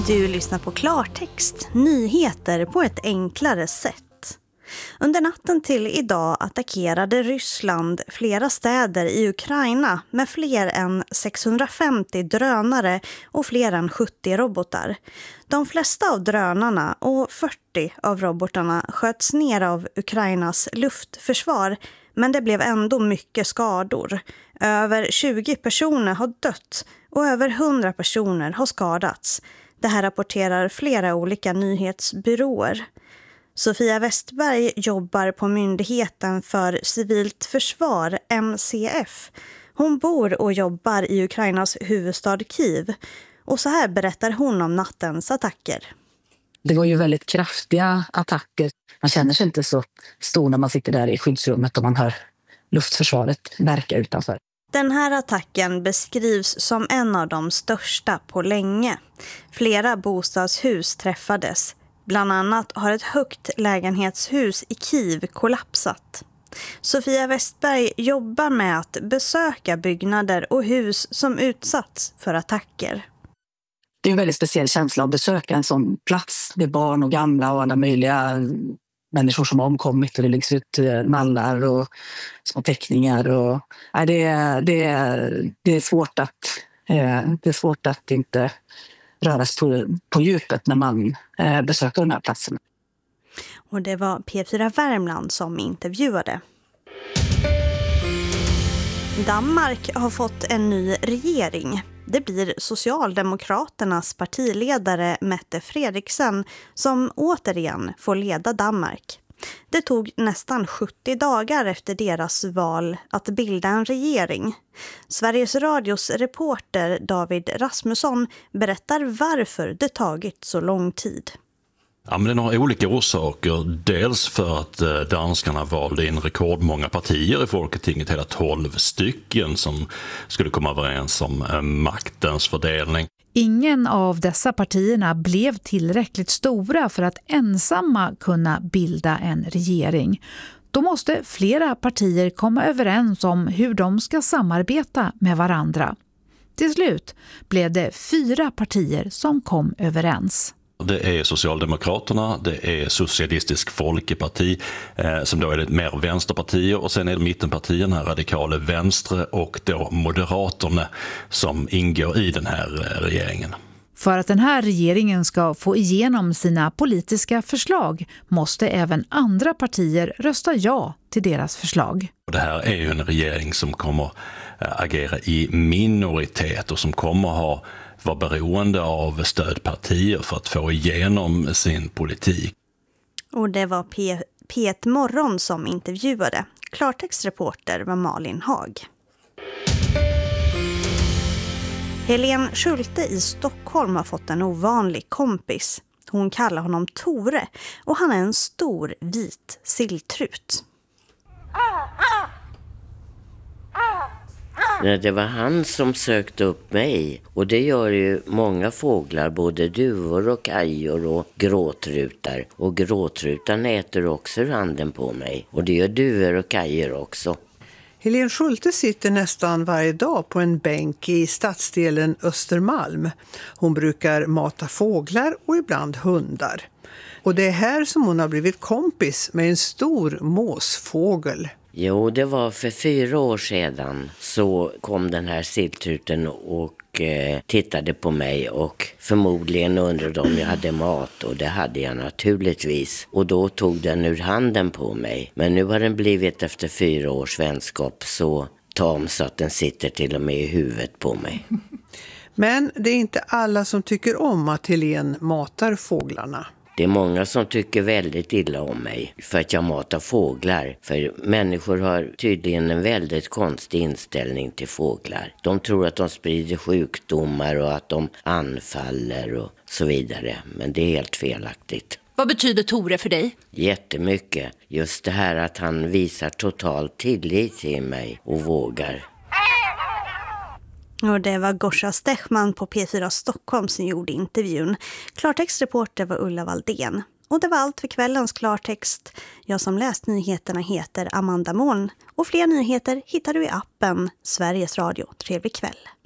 Du lyssnar på Klartext, nyheter på ett enklare sätt. Under natten till idag attackerade Ryssland flera städer i Ukraina med fler än 650 drönare och fler än 70 robotar. De flesta av drönarna och 40 av robotarna sköts ner av Ukrainas luftförsvar, men det blev ändå mycket skador. Över 20 personer har dött och över 100 personer har skadats. Det här rapporterar flera olika nyhetsbyråer. Sofia Westberg jobbar på Myndigheten för civilt försvar, MCF. Hon bor och jobbar i Ukrainas huvudstad Kiev. Och så här berättar hon om nattens attacker. Det var ju väldigt kraftiga attacker. Man känner sig inte så stor när man sitter där i skyddsrummet och man hör luftförsvaret verka utanför. Den här attacken beskrivs som en av de största på länge. Flera bostadshus träffades. Bland annat har ett högt lägenhetshus i Kiev kollapsat. Sofia Westberg jobbar med att besöka byggnader och hus som utsatts för attacker. Det är en väldigt speciell känsla att besöka en sån plats. Det är barn och gamla och alla möjliga människor som har omkommit och det läggs ut mallar och små teckningar. Och, det är svårt att inte röras på djupet när man besöker den här platsen. Och det var P4 Värmland som intervjuade. Danmark har fått en ny regering. Det blir Socialdemokraternas partiledare Mette Frederiksen som återigen får leda Danmark. Det tog nästan 70 dagar efter deras val att bilda en regering. Sveriges Radios reporter David Rasmusson berättar varför det tagit så lång tid. Ja, men det har olika orsaker. Dels för att danskarna valde in rekordmånga partier i Folketinget, hela 12 stycken som skulle komma överens om maktens fördelning. Ingen av dessa partierna blev tillräckligt stora för att ensamma kunna bilda en regering. Då måste flera partier komma överens om hur de ska samarbeta med varandra. Till slut blev det 4 partier som kom överens. Det är Socialdemokraterna, det är Socialistisk Folkeparti som då är det mer vänsterpartier och sen är det mittenpartierna, radikala vänstre och då Moderaterna som ingår i den här regeringen. För att den här regeringen ska få igenom sina politiska förslag måste även andra partier rösta ja till deras förslag. Det här är ju en regering som kommer agera i minoritet och som kommer vara beroende av stödpartier för att få igenom sin politik. Och det var P1 Morgon som intervjuade. Klartextreporter var Malin Haag. Helene Schulte i Stockholm har fått en ovanlig kompis. Hon kallar honom Tore och han är en stor vit silltrut. Nej, det var han som sökte upp mig. Och det gör ju många fåglar, både duvor och kajor och gråtrutar. Och gråtrutan äter också randen på mig. Och det gör duvor och kajor också. Helene Schulte sitter nästan varje dag på en bänk i stadsdelen Östermalm. Hon brukar mata fåglar och ibland hundar. Och det är här som hon har blivit kompis med en stor måsfågel. Jo, det var för 4 år sedan så kom den här silltruten och tittade på mig och förmodligen undrade om jag hade mat, och det hade jag naturligtvis. Och då tog den ur handen på mig. Men nu har den blivit efter 4 års vänskap så tam så att den sitter till och med i huvudet på mig. Men det är inte alla som tycker om att Helene matar fåglarna. Det är många som tycker väldigt illa om mig för att jag matar fåglar. För människor har tydligen en väldigt konstig inställning till fåglar. De tror att de sprider sjukdomar och att de anfaller och så vidare. Men det är helt felaktigt. Vad betyder Tore för dig? Jättemycket. Just det här att han visar total tillit till mig och vågar. Och det var Gorsa Stechman på P4 Stockholm som gjorde intervjun. Klartextreporter var Ulla Valdén. Och det var allt för kvällens Klartext. Jag som läst nyheterna heter Amanda Moln. Och fler nyheter hittar du i appen Sveriges Radio. Trevlig kväll.